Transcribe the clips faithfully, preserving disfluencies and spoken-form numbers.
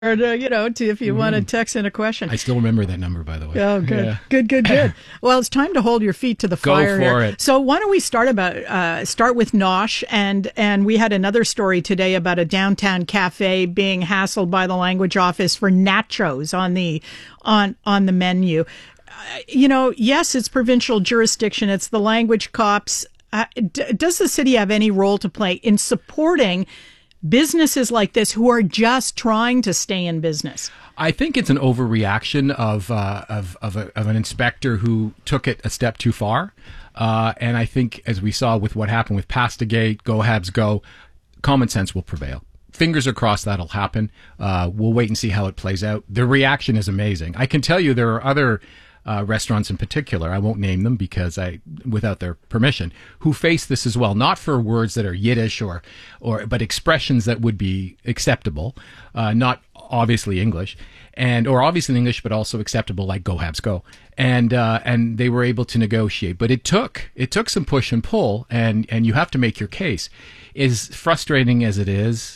Or, uh, you know, to, if you mm-hmm. want to text in a question. I still remember that number, by the way. Oh, good. Yeah. Good, good, good. Well, it's time to hold your feet to the fire. Go for here. it. So why don't we start about uh, start with Nosh, and and we had another story today about a downtown cafe being hassled by the language office for nachos on the on on the menu. Uh, you know, yes, it's provincial jurisdiction. It's the language cops. Uh, d- does the city have any role to play in supporting businesses like this who are just trying to stay in business? I think it's an overreaction of uh, of of, a, of an inspector who took it a step too far, uh, and I think, as we saw with what happened with Pastagate, Go Habs Go, common sense will prevail. Fingers are crossed that'll happen. Uh, we'll wait and see how it plays out. The reaction is amazing. I can tell you there are other Uh, restaurants in particular, I won't name them because I, without their permission, who face this as well, not for words that are Yiddish or, or, but expressions that would be acceptable, uh, not obviously English, and, or obviously English, but also acceptable, like Go Habs Go. And, uh, and they were able to negotiate, but it took, it took some push and pull, and, and you have to make your case. As frustrating as it is,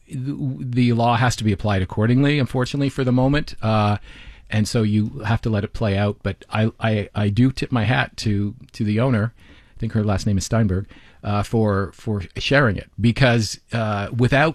the law has to be applied accordingly, unfortunately, for the moment. Uh, And so you have to let it play out. But I, I, I do tip my hat to, to the owner, I think her last name is Steinberg, uh, for for sharing it. Because uh, without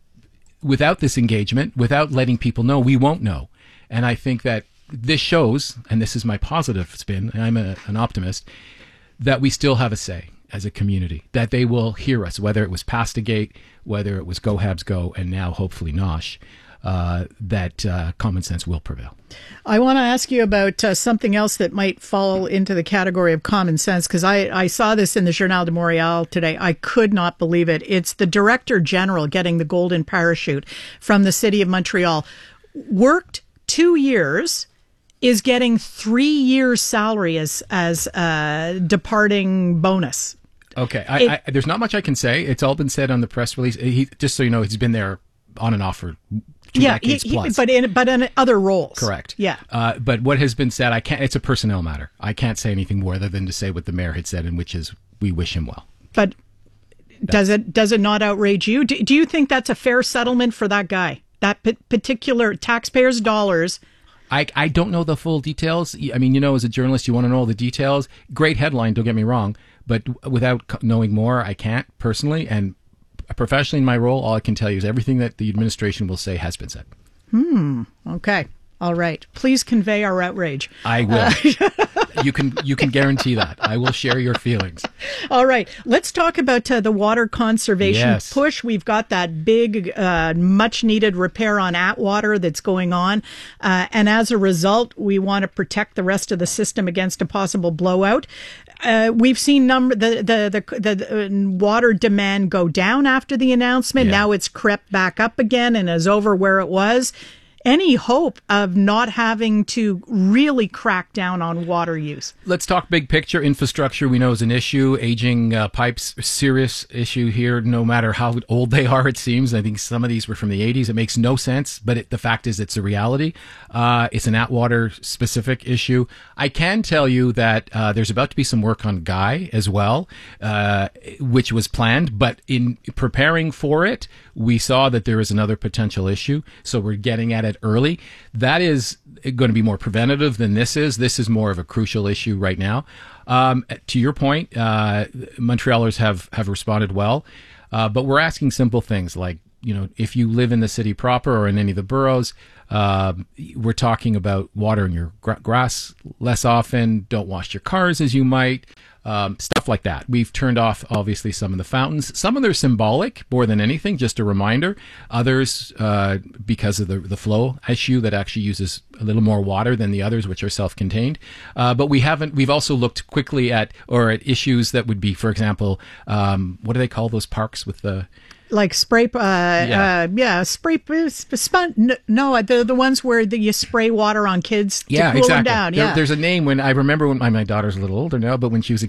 without this engagement, without letting people know, we won't know. And I think that this shows, and this is my positive spin, I'm a, an optimist, that we still have a say as a community, that they will hear us, whether it was Pastagate, whether it was Go Habs Go, and now hopefully Nosh. Uh, that uh, common sense will prevail. I want to ask you about uh, something else that might fall into the category of common sense, because I, I saw this in the Journal de Montréal today. I could not believe it. It's the Director General getting the golden parachute from the City of Montreal. Worked two years, is getting three years' salary as, as a departing bonus. Okay. I, it, I, there's not much I can say. It's all been said on the press release. He, just so you know, he's been there on and off for two yeah, decades he, he, plus. but in but in other roles. Correct. Yeah. Uh, but what has been said, I can't. It's a personnel matter. I can't say anything more other than to say what the mayor had said, and which is we wish him well. But that's, does it does it not outrage you? Do, do you think that's a fair settlement for that guy? That p- particular taxpayers' dollars. I, I don't know the full details. I mean, you know, as a journalist, you want to know all the details. Great headline, don't get me wrong, but without knowing more, I can't personally. And professionally in my role, all I can tell you is everything that the administration will say has been said. Hmm. Okay. All right. Please convey our outrage. I will. Uh, you can you can guarantee that. I will share your feelings. All right. Let's talk about uh, the water conservation yes. push. We've got that big, uh, much needed repair on Atwater that's going on. Uh, and as a result, we want to protect the rest of the system against a possible blowout. Uh, we've seen number the the the, the, the water demand go down after the announcement. Yeah. Now it's crept back up again and is over where it was. Any hope of not having to really crack down on water use? Let's talk big picture. Infrastructure we know is an issue. Aging uh, pipes, serious issue here, no matter how old they are, it seems. I think some of these were from the eighties. It makes no sense, but it, the fact is it's a reality. Uh, it's an Atwater specific issue. I can tell you that uh, there's about to be some work on Guy as well, uh, which was planned, but in preparing for it, we saw that there is another potential issue. So we're getting at it early. That is going to be more preventative than this is. This is more of a crucial issue right now. Um, to your point, uh, Montrealers have, have responded well, uh, but we're asking simple things like, you know, if you live in the city proper or in any of the boroughs, uh, we're talking about watering your gra- grass less often, don't wash your cars as you might, um, stuff like that. We've turned off, obviously, some of the fountains. Some of them are symbolic more than anything, just a reminder. Others, uh, because of the, the flow issue that actually uses a little more water than the others, which are self-contained. Uh, but we haven't, we've also looked quickly at, or at issues that would be, for example, um, what do they call those parks with the... Like spray, uh, yeah, uh, yeah spray, spun, no, the the ones where the, you spray water on kids to yeah, cool exactly. them down. There, yeah, there's a name when I remember when my, my daughter's a little older now, but when she was a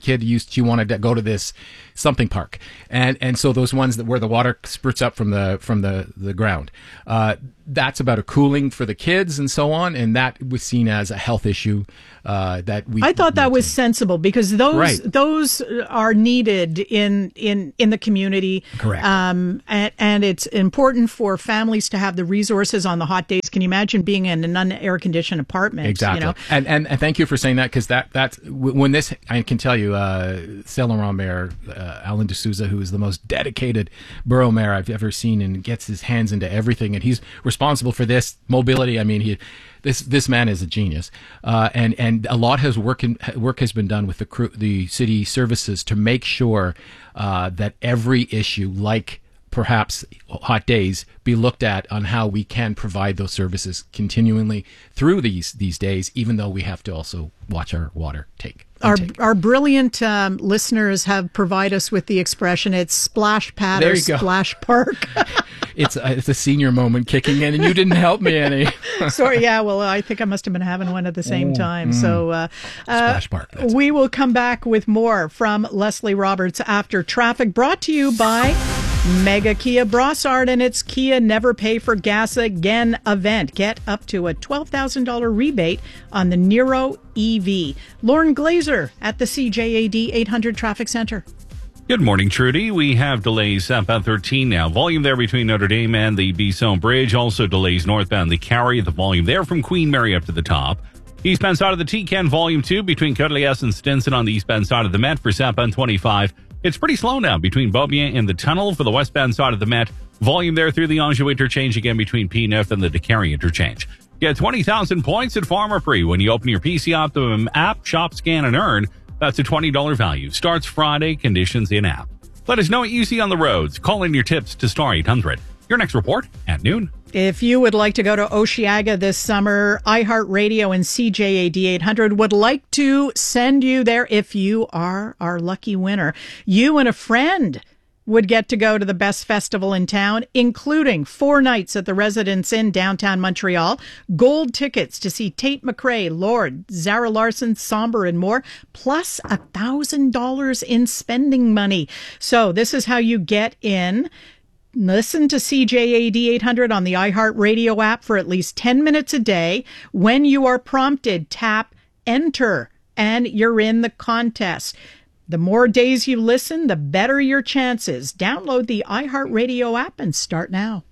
kid used she wanted to go to this something park, and and so those ones that where the water spurts up from the from the the ground, uh, that's about a cooling for the kids and so on, and that was seen as a health issue. Uh, that we I thought that was sensible because those right. those are needed in in in the community. Correct. Um, and, and it's important for families to have the resources on the hot days. Can you imagine being in an un-air conditioned apartment? Exactly. You know? and, and and thank you for saying that, because that that's when this I can tell you, uh, Saint Laurent Mayor uh, Alan D'Souza, who is the most dedicated borough mayor I've ever seen, and gets his hands into everything, and he's responsible for this mobility. I mean, he. This this man is a genius, uh, and and a lot has work in, work has been done with the crew, the city services to make sure uh, that every issue, like perhaps hot days, be looked at on how we can provide those services continually through these these days, even though we have to also watch our water take. Our intake. our brilliant um, listeners have provided us with the expression. It's splash pad There or you go. splash park. It's a, it's a senior moment kicking in, and you didn't help me any. Sorry, yeah, well, I think I must have been having one at the same time. So, uh, Splash Park. uh, we will come back with more from Leslie Roberts after traffic, brought to you by Mega Kia Brossard and its Kia Never Pay for Gas Again event. Get up to a twelve thousand dollars rebate on the Niro E V. Lauren Glazer at the C J A D eight hundred Traffic Center. Good morning, Trudy. We have delays southbound thirteen now. Volume there between Notre Dame and the Bisson Bridge. Also delays northbound the Carry. The volume there from Queen Mary up to the top. Eastbound side of the T-Can volume two between Côte-Liesse and Stinson on the eastbound side of the Met for southbound twenty-five. It's pretty slow now between Beaubien and the Tunnel for the westbound side of the Met. Volume there through the Anjou interchange again between P neuf and the DeCarry interchange. Get twenty thousand points at Farmer Free when you open your P C Optimum app, shop, scan, and earn. That's a twenty dollars value. Starts Friday. Conditions in app. Let us know what you see on the roads. Call in your tips to Star eight hundred. Your next report at noon. If you would like to go to Osheaga this summer, iHeartRadio and C J A D eight hundred would like to send you there if you are our lucky winner. You and a friend would get to go to the best festival in town, including four nights at the Residence Inn downtown Montreal, gold tickets to see Tate McRae, Lorde, Zara Larsson, Somber, and more, plus one thousand dollars in spending money. So this is how you get in. Listen to C J A D eight hundred on the iHeartRadio app for at least ten minutes a day. When you are prompted, tap enter, and you're in the contest. The more days you listen, the better your chances. Download the iHeartRadio app and start now.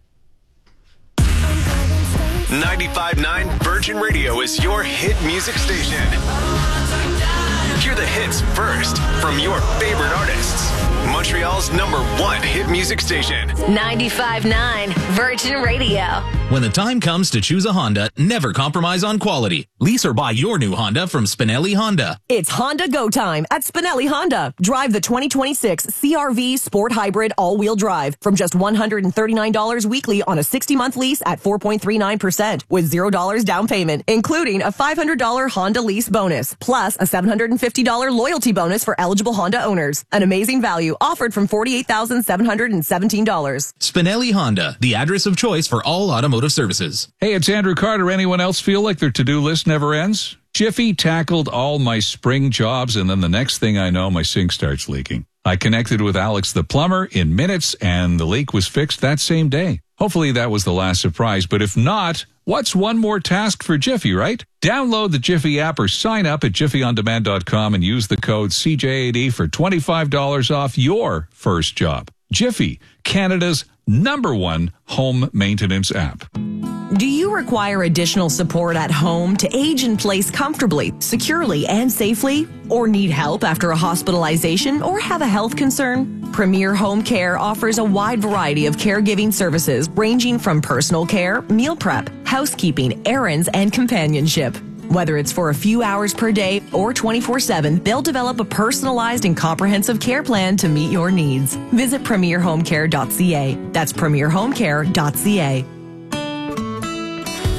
ninety-five point nine Virgin Radio is your hit music station. Hear the hits first from your favorite artists. Montreal's number one hit music station. ninety-five point nine Virgin Radio. When the time comes to choose a Honda, never compromise on quality. Lease or buy your new Honda from Spinelli Honda. It's Honda Go Time at Spinelli Honda. Drive the twenty twenty-six C R V Sport Hybrid all-wheel drive from just one hundred thirty-nine dollars weekly on a sixty-month lease at four point three nine percent with zero dollars down payment, including a five hundred dollars Honda lease bonus, plus a seven hundred fifty dollars loyalty bonus for eligible Honda owners. An amazing value offered from forty-eight thousand seven hundred seventeen dollars. Spinelli Honda, the address of choice for all automotive services. Hey, it's Andrew Carter. Anyone else feel like their to-do list never ends? Jiffy tackled all my spring jobs, and then the next thing I know, my sink starts leaking. I connected with Alex the plumber in minutes, and the leak was fixed that same day. Hopefully that was the last surprise, but if not, what's one more task for Jiffy, right? Download the Jiffy app or sign up at jiffy on demand dot com and use the code C J A D for twenty-five dollars off your first job. Jiffy, Canada's number one home maintenance app. Do you require additional support at home to age in place comfortably, securely, and safely? Or need help after a hospitalization or have a health concern? Premier Home Care offers a wide variety of caregiving services ranging from personal care, meal prep, housekeeping, errands, and companionship. Whether it's for a few hours per day or twenty-four seven, they'll develop a personalized and comprehensive care plan to meet your needs. Visit premier home care dot c a. That's premier home care dot c a.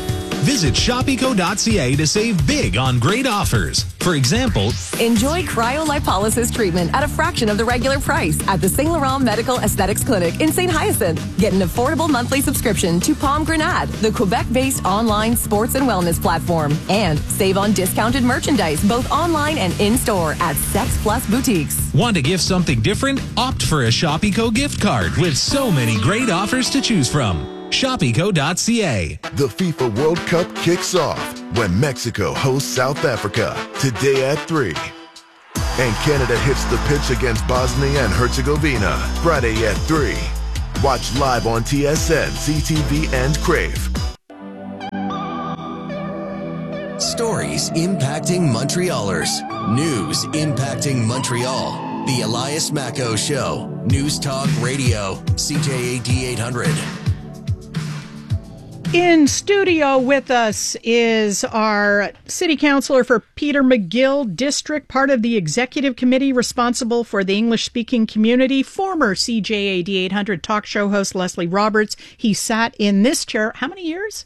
Visit shop eco dot c a to save big on great offers. For example, Enjoy cryolipolysis treatment at a fraction of the regular price at the Saint Laurent Medical Aesthetics Clinic in Saint Hyacinthe. Get an affordable monthly subscription to Palm Grenade, the Quebec-based online sports and wellness platform. And save on discounted merchandise both online and in-store at Sex Plus Boutiques. Want to gift something different? Opt for a Shop Eco gift card with so many great offers to choose from. shop eco dot c a. The FIFA World Cup kicks off when Mexico hosts South Africa today at three. And Canada hits the pitch against Bosnia and Herzegovina Friday at three. Watch live on T S N, C T V, and Crave. Stories impacting Montrealers. News impacting Montreal. The Elias Macco Show. News Talk Radio. C J A D eight hundred. In studio with us is our city councillor for Peter McGill District, part of the executive committee responsible for the English-speaking community, former C J A D eight hundred talk show host Leslie Roberts. He sat in this chair, how many years?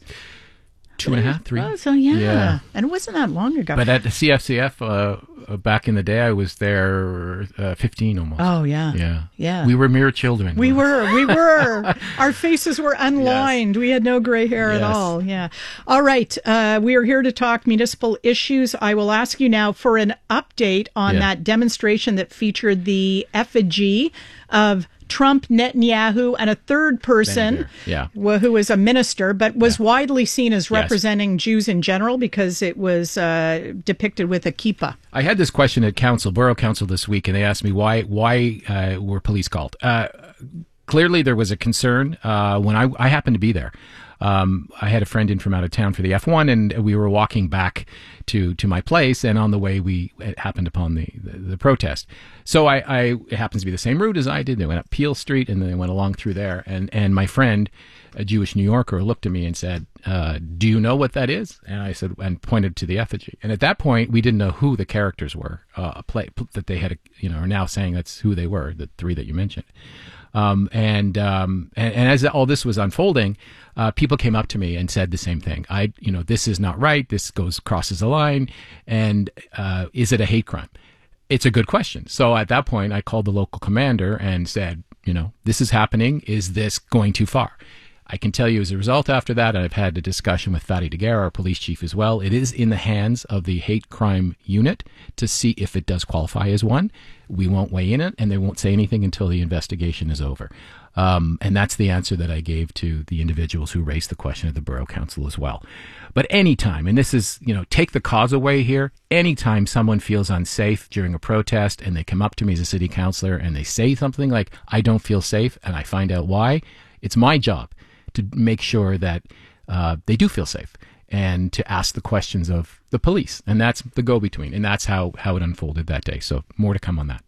Two and a half, three. Oh, so yeah. yeah. And it wasn't that long ago. But at the C F C F, uh, back in the day, I was there uh, fifteen almost. Oh, yeah. Yeah. Yeah. We were mere children. We were. We were. Our faces were unlined. Yes. We had no gray hair yes. at all. Yeah. All right. Uh, we are here to talk municipal issues. I will ask you now for an update on yeah. that demonstration that featured the effigy of Trump, Netanyahu, and a third person yeah. who was a minister, but was yeah. widely seen as representing yes. Jews in general because it was uh, depicted with a kippah. I had this question at council, borough council this week, and they asked me why why uh, were police called. Uh, clearly, there was a concern uh, when I, I happened to be there. Um, I had a friend in from out of town for the F one, and we were walking back to, to my place, and on the way we happened upon the, the, the protest. So I, I it happens to be the same route as I did. They went up Peel Street, and then they went along through there. And, and my friend, a Jewish New Yorker, looked at me and said, uh, "Do you know what that is?" And I said, and pointed to the effigy. And at that point, we didn't know who the characters were. Uh, play that they had, you know, are now saying that's who they were. The three that you mentioned. Um, and, um, and, and as all this was unfolding, uh, people came up to me and said the same thing. I, you know, this is not right. This goes, crosses the line. And, uh, is it a hate crime? It's a good question. So at that point, I called the local commander and said, you know, this is happening. Is this going too far? I can tell you as a result after that, and I've had a discussion with Fadi Daguerre, our police chief as well, it is in the hands of the hate crime unit to see if it does qualify as one. We won't weigh in it, and they won't say anything until the investigation is over. Um, and that's the answer that I gave to the individuals who raised the question at the borough council as well. But anytime, and this is, you know, take the cause away here, anytime someone feels unsafe during a protest and they come up to me as a city councillor and they say something like, I don't feel safe, and I find out why, it's my job to make sure that uh, they do feel safe and to ask the questions of the police. And that's the go-between. And that's how, how it unfolded that day. So more to come on that.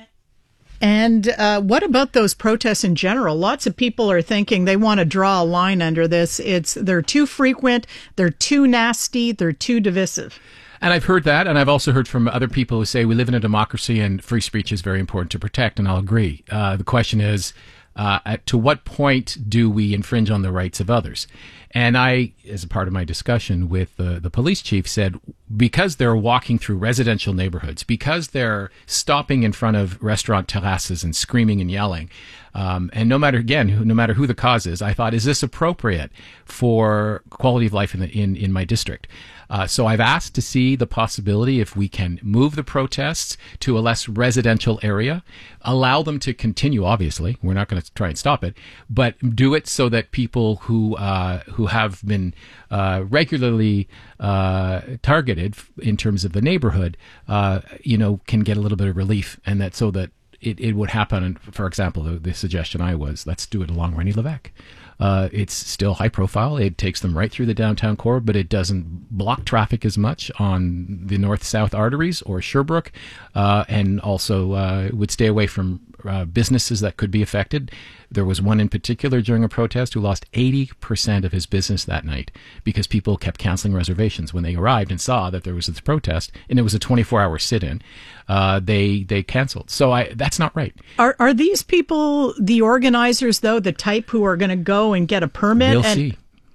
And uh, what about those protests in general? Lots of people are thinking they want to draw a line under this. It's they're too frequent, they're too nasty, they're too divisive. And I've heard that, and I've also heard from other people who say we live in a democracy and free speech is very important to protect, and I'll agree. Uh, the question is, Uh, at, to what point do we infringe on the rights of others? And I, as a part of my discussion with the, the police chief, said because they're walking through residential neighborhoods, because they're stopping in front of restaurant terraces and screaming and yelling, um, and no matter, again, who, no matter who the cause is, I thought, is this appropriate for quality of life in, the, in, in my district? Uh, so I've asked to see the possibility if we can move the protests to a less residential area, allow them to continue. Obviously, we're not going to try and stop it, but do it so that people who uh, who have been uh, regularly uh, targeted in terms of the neighborhood, uh, you know, can get a little bit of relief, and that so that it, it would happen. For example, the, the suggestion I was, let's do it along René Lévesque. Uh, it's still high profile. It takes them right through the downtown core, but it doesn't block traffic as much on the north-south arteries or Sherbrooke, uh, and also uh, would stay away from uh, businesses that could be affected. There was one in particular during a protest who lost eighty percent of his business that night because people kept canceling reservations when they arrived and saw that there was this protest, and it was a twenty-four hour sit-in. Uh, they they canceled. So I that's not right. Are are these people, the organizers, though, the type who are going to go and get a permit? We'll and- see.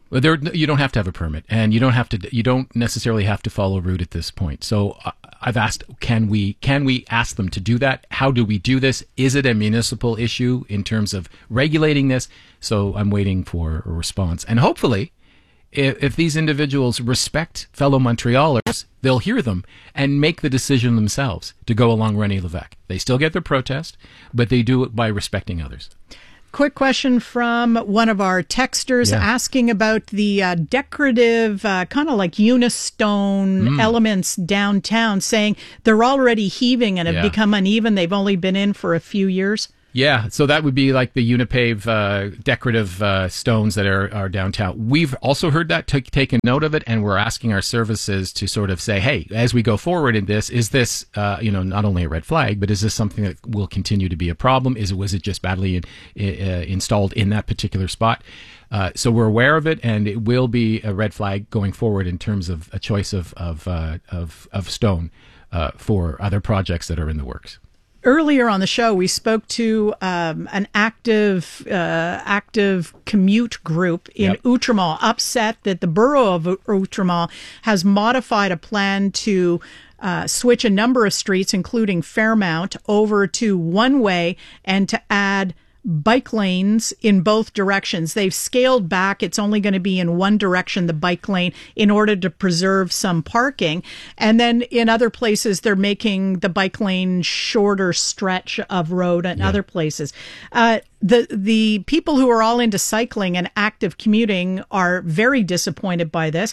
Well, there, you don't have to have a permit, and you don't have to. You don't necessarily have to follow route at this point. So uh, I've asked, can we can we ask them to do that? How do we do this? Is it a municipal issue in terms of regulating this? So I'm waiting for a response, and hopefully, if, if these individuals respect fellow Montrealers, they'll hear them and make the decision themselves to go along René Lévesque. They still get their protest, but they do it by respecting others. Quick question from one of our texters Yeah. asking about the uh, decorative, uh, kind of like Unistone Mm. elements downtown, saying they're already heaving and have Yeah. become uneven. They've only been in for a few years. Yeah, so that would be like the Unipave uh, decorative uh, stones that are, are downtown. We've also heard that, t- taken note of it, and we're asking our services to sort of say, hey, as we go forward in this, is this, uh, you know, not only a red flag, but is this something that will continue to be a problem? Is it, was it just badly in, uh, installed in that particular spot? Uh, so we're aware of it, and it will be a red flag going forward in terms of a choice of of uh, of, of stone uh, for other projects that are in the works. Earlier on the show, we spoke to um, an active uh, active commute group in Yep. Outremont, upset that the borough of Outremont has modified a plan to uh, switch a number of streets, including Fairmount, over to one-way and to add bike lanes in both directions. They've scaled back. It's only going to be in one direction, the bike lane, in order to preserve some parking. And then in other places, they're making the bike lane shorter stretch of road and Yeah. other places. Uh, the the people who are all into cycling and active commuting are very disappointed by this.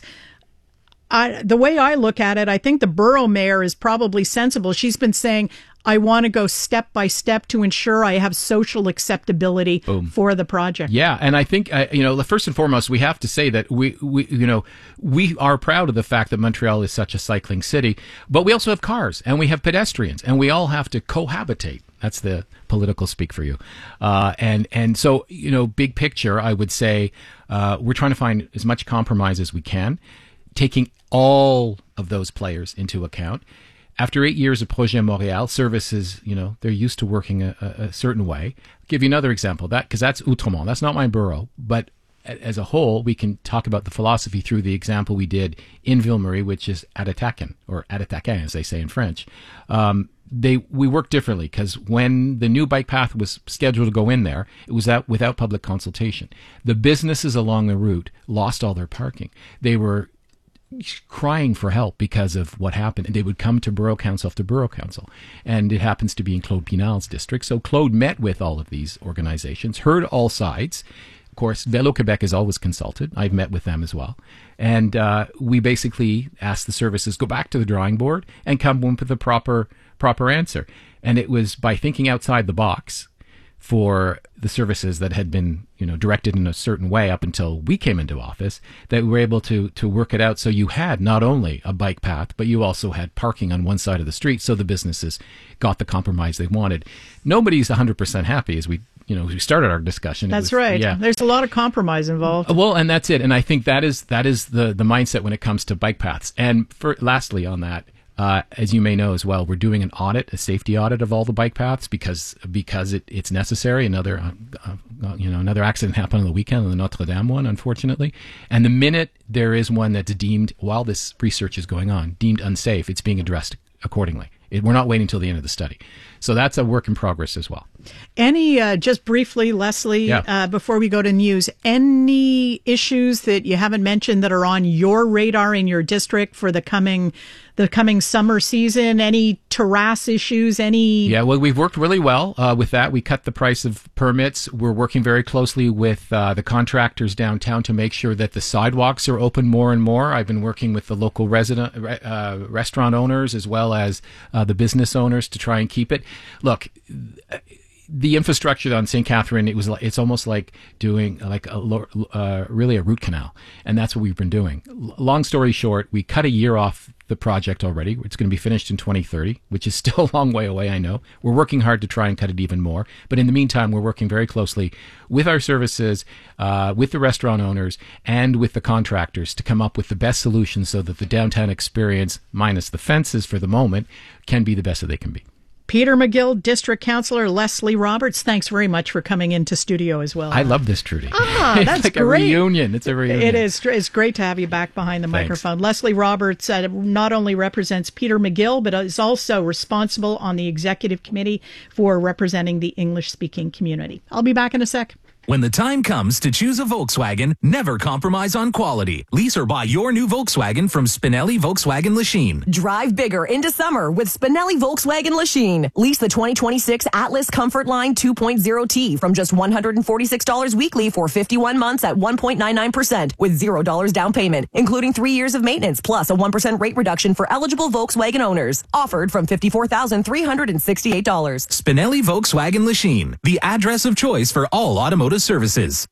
I, the way I look at it, I think the borough mayor is probably sensible. She's been saying, I want to go step by step to ensure I have social acceptability Boom. for the project. Yeah, and I think uh, you know, first and foremost, we have to say that we, we, you know, we are proud of the fact that Montreal is such a cycling city, but we also have cars and we have pedestrians, and we all have to cohabitate. That's the political speak for you, uh, and and so you know, big picture, I would say uh, we're trying to find as much compromise as we can, taking all of those players into account. After eight years of Projet Montréal, services, you know, they're used to working a, a, a certain way. I'll give you another example, that because that's Outremont. That's not my borough. But a- as a whole, we can talk about the philosophy through the example we did in Ville-Marie, which is Adataquin, or Adataquin, as they say in French. Um, they we worked differently because when the new bike path was scheduled to go in there, it was out without public consultation. The businesses along the route lost all their parking. They were crying for help because of what happened, and they would come to borough council after borough council, and it happens to be in Claude Pinal's district. So Claude met with all of these organizations, heard all sides. Of course, Vélo Québec is always consulted. I've met with them as well, and uh, we basically asked the services go back to the drawing board and come up with a proper proper answer. And it was by thinking outside the box for the services that had been, you know, directed in a certain way up until we came into office, that we were able to to work it out. So you had not only a bike path, but you also had parking on one side of the street, so the businesses got the compromise they wanted. Nobody's one hundred percent happy, as we, you know, we started our discussion. It That's was- right. Yeah. There's a lot of compromise involved. Well, and that's it. And I think that is that is the the mindset when it comes to bike paths. And for lastly on that, Uh, as you may know as well, we're doing an audit, a safety audit of all the bike paths because because it, it's necessary. Another uh, uh, you know another accident happened on the weekend, on the Notre Dame one, unfortunately. And the minute there is one that's deemed, while this research is going on, deemed unsafe, it's being addressed accordingly. It, we're not waiting until the end of the study. So that's a work in progress as well. Any, uh, just briefly, Leslie, Yeah. uh, before we go to news, any issues that you haven't mentioned that are on your radar in your district for the coming the coming summer season? Any terrace issues? Any? Yeah, well, we've worked really well uh, with that. We cut the price of permits. We're working very closely with uh, the contractors downtown to make sure that the sidewalks are open more and more. I've been working with the local resident uh, restaurant owners as well as uh, the business owners to try and keep it. Look, the infrastructure on Saint Catherine, it was like, it's almost like doing like a lo- uh, really a root canal, and that's what we've been doing. L- long story short, we cut a year off the project already. It's going to be finished in twenty thirty, which is still a long way away, I know. We're working hard to try and cut it even more, but in the meantime, we're working very closely with our services, uh, with the restaurant owners, and with the contractors to come up with the best solutions so that the downtown experience, minus the fences for the moment, can be the best that they can be. Peter McGill, District Councillor Leslie Roberts, thanks very much for coming into studio as well. I love this, Trudy. Ah, it's that's like great. a reunion. It's a reunion. It is. It's great to have you back behind the Thanks. microphone. Leslie Roberts uh, not only represents Peter McGill, but is also responsible on the executive committee for representing the English-speaking community. I'll be back in a sec. When the time comes to choose a Volkswagen, never compromise on quality. Lease or buy your new Volkswagen from Spinelli Volkswagen Lachine. Drive bigger into summer with Spinelli Volkswagen Lachine. Lease the twenty twenty-six Atlas Comfort Line two point oh T from just one hundred forty-six dollars weekly for fifty-one months at one point nine nine percent with zero dollars down payment, including three years of maintenance plus a one percent rate reduction for eligible Volkswagen owners. Offered from fifty-four thousand three hundred sixty-eight dollars. Spinelli Volkswagen Lachine, the address of choice for all automotive services.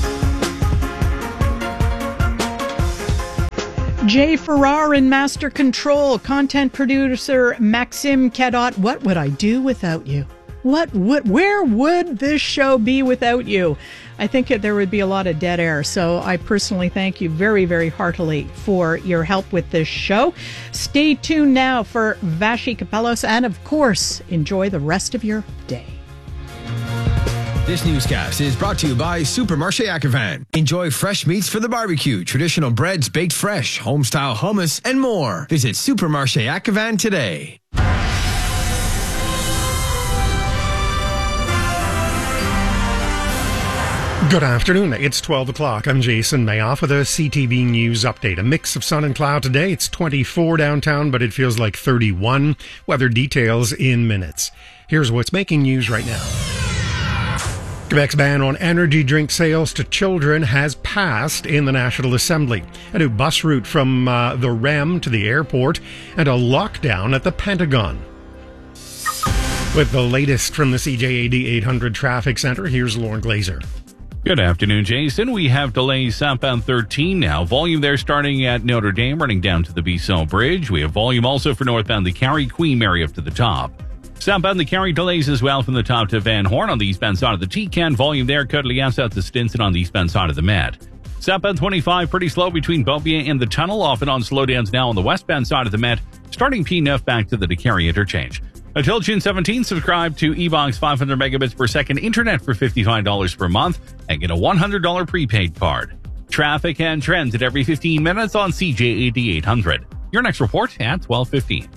Jay Farrar in Master Control, content producer Maxime Cadot. What would I do without you? What would, where would this show be without you? I think there would be a lot of dead air. So I personally thank you very, very heartily for your help with this show. Stay tuned now for Vashi Kapelos, and of course, enjoy the rest of your day. This newscast is brought to you by Supermarché Akhavan. Enjoy fresh meats for the barbecue, traditional breads baked fresh, home-style hummus, and more. Visit Supermarché Akhavan today. Good afternoon. It's twelve o'clock. I'm Jason Mayoff with a C T V News update. A mix of sun and cloud today. It's twenty-four downtown, but it feels like thirty-one. Weather details in minutes. Here's what's making news right now. Quebec's ban on energy drink sales to children has passed in the National Assembly. A new bus route from uh, the R E M to the airport and a lockdown at the Pentagon. With the latest from the C J A D eight hundred Traffic Center, here's Lauren Glazer. Good afternoon, Jason. We have delays southbound thirteen now. Volume there starting at Notre Dame, running down to the Bisson Bridge. We have volume also for northbound the Carrie Queen Mary up to the top. Southbound the Carrie delays as well from the top to Van Horn on the eastbound side of the T-Can. Volume there, Côte-Liesse out to Stinson on the eastbound side of the Met. Southbound twenty-five, pretty slow between Beaubien and the tunnel, off and on slowdowns now on the westbound side of the Met, starting P nine back to the DeCarry interchange. Until June seventeenth, subscribe to eBox five hundred megabits per second internet for fifty-five dollars per month and get a one hundred dollars prepaid card. Traffic and trends at every fifteen minutes on C J A D eight hundred. Your next report at twelve fifteen.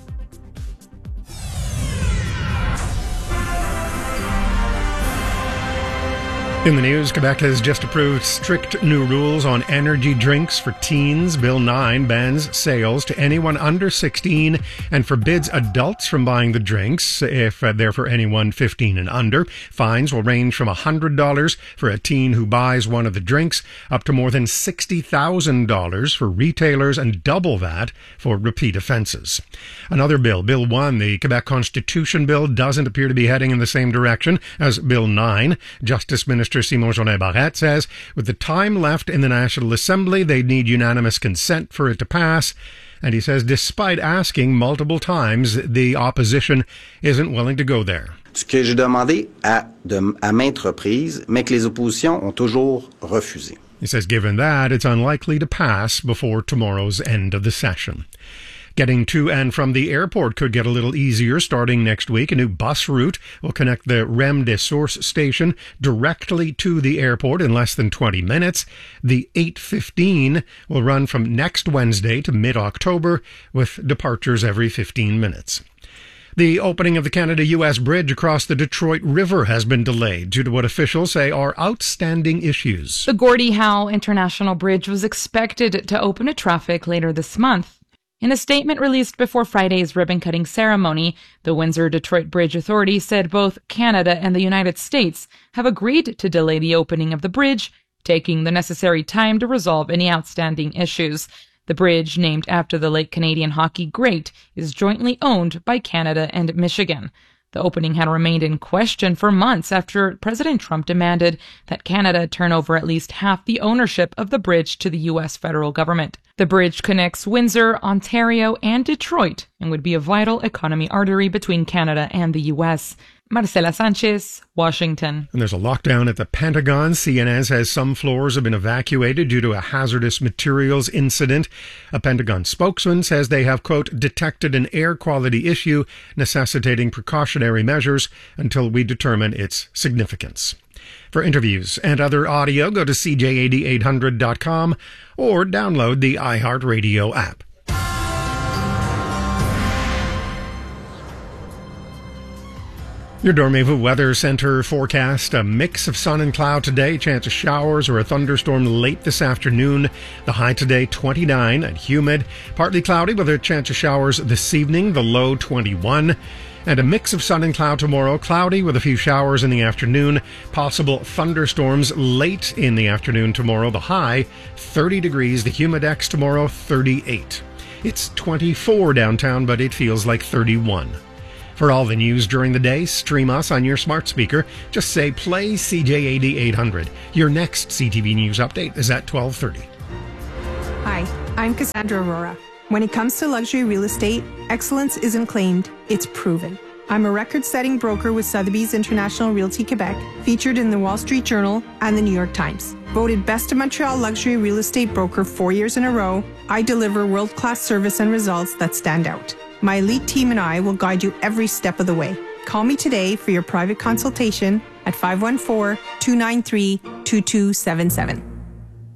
In the news, Quebec has just approved strict new rules on energy drinks for teens. Bill nine bans sales to anyone under sixteen and forbids adults from buying the drinks if they're for anyone fifteen and under. Fines will range from one hundred dollars for a teen who buys one of the drinks up to more than sixty thousand dollars for retailers and double that for repeat offenses. Another bill, Bill one, the Quebec Constitution Bill, doesn't appear to be heading in the same direction as Bill nine. Justice Minister Simon Jolin Barrette says with the time left in the National Assembly, they'd need unanimous consent for it to pass. And he says despite asking multiple times, the opposition isn't willing to go there. Ce que j'ai demandé à, de, à maintes reprises, mais que les oppositions ont toujours refusé. He says given that, it's unlikely to pass before tomorrow's end of the session. Getting to and from the airport could get a little easier starting next week. A new bus route will connect the R E M des Sources station directly to the airport in less than twenty minutes. The eight fifteen will run from next Wednesday to mid-October with departures every fifteen minutes. The opening of the Canada-U S bridge across the Detroit River has been delayed due to what officials say are outstanding issues. The Gordie Howe International Bridge was expected to open to traffic later this month. In a statement released before Friday's ribbon-cutting ceremony, the Windsor-Detroit Bridge Authority said both Canada and the United States have agreed to delay the opening of the bridge, taking the necessary time to resolve any outstanding issues. The bridge, named after the late Canadian hockey great, is jointly owned by Canada and Michigan. The opening had remained in question for months after President Trump demanded that Canada turn over at least half the ownership of the bridge to the U S federal government. The bridge connects Windsor, Ontario, and Detroit and would be a vital economy artery between Canada and the U S. Marcela Sanchez, Washington. And there's a lockdown at the Pentagon. C N N says some floors have been evacuated due to a hazardous materials incident. A Pentagon spokesman says they have, quote, detected an air quality issue necessitating precautionary measures until we determine its significance. For interviews and other audio, go to C J eighty eight hundred dot com or download the iHeartRadio app. Your Dormevu Weather Center forecast: a mix of sun and cloud today, chance of showers or a thunderstorm late this afternoon. The high today twenty-nine and humid, partly cloudy with a chance of showers this evening, the low twenty-one. And a mix of sun and cloud tomorrow, cloudy with a few showers in the afternoon, possible thunderstorms late in the afternoon tomorrow, the high thirty degrees, the humidex tomorrow thirty-eight. It's twenty-four downtown, but it feels like thirty-one. For all the news during the day, stream us on your smart speaker. Just say, play C J eighty eight hundred. Your next C T V News update is at twelve thirty. Hi, I'm Cassandra Aurora. When it comes to luxury real estate, excellence isn't claimed, it's proven. I'm a record-setting broker with Sotheby's International Realty Quebec, featured in the Wall Street Journal and the New York Times. Voted Best of Montreal Luxury Real Estate Broker four years in a row, I deliver world-class service and results that stand out. My elite team and I will guide you every step of the way. Call me today for your private consultation at five one four, two nine three, two two seven seven.